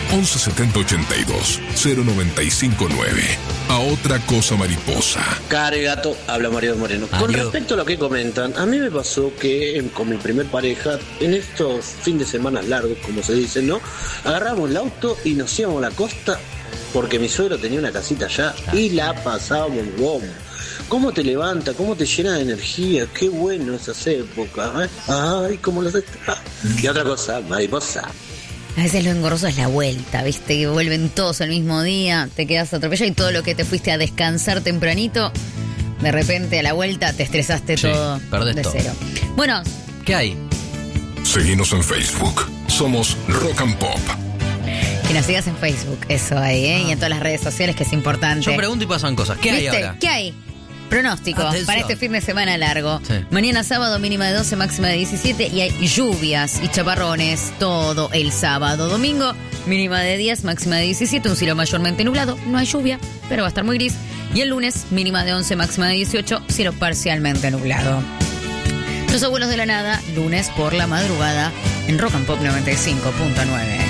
11 70 82 0959. A otra cosa mariposa. Care gato, habla Mario Moreno. Mario. Con respecto a lo que comentan, a mí me pasó que con mi primer pareja, en estos fines de semana largos, como se dice, ¿no? Agarramos el auto y nos íbamos a la costa porque mi suegro tenía una casita allá y la pasábamos bomba. ¿Cómo te levanta? ¿Cómo te llena de energía? Qué bueno esas épocas, ¿eh? Ay, cómo las extraño. Y otra cosa, mariposa. A veces lo engorroso es la vuelta, ¿viste? Que vuelven todos el mismo día, te quedas atropellado y todo lo que te fuiste a descansar tempranito, de repente a la vuelta te estresaste todo perdés de todo. cero. Bueno, ¿Qué hay? Seguinos en Facebook. Somos Rock and Pop. que nos sigas en Facebook, eso ahí, ¿eh? Y en todas las redes sociales, que es importante. Yo pregunto y pasan cosas. ¿Qué hay ¿Viste? ahora? ¿Qué hay? Pronóstico Atención. para este fin de semana largo. Sí. Mañana sábado mínima de 12, máxima de 17 y hay lluvias y chaparrones todo el sábado. Domingo mínima de 10, máxima de 17, un cielo mayormente nublado, no hay lluvia, pero va a estar muy gris. Y el lunes mínima de 11, máxima de 18, cielo parcialmente nublado. Los abuelos de la nada, lunes por la madrugada en Rock and Pop 95.9.